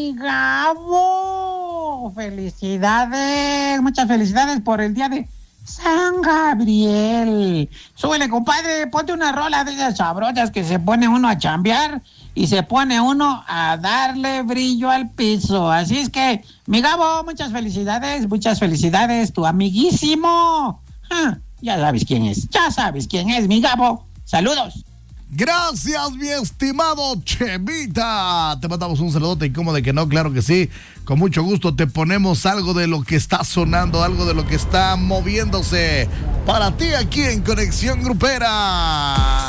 mi Gabo. Felicidades, muchas felicidades por el día de San Gabriel. Súbele, compadre, ponte una rola de esas sabrosas que se pone uno a chambear y se pone uno a darle brillo al piso. Así es que, mi Gabo, muchas felicidades, tu amiguísimo. Ya sabes quién es, mi Gabo. Saludos. Gracias, mi estimado Chemita. Te mandamos un saludote y como de que no, claro que sí. Con mucho gusto te ponemos algo de lo que está sonando, algo de lo que está moviéndose para ti aquí en Conexión Grupera.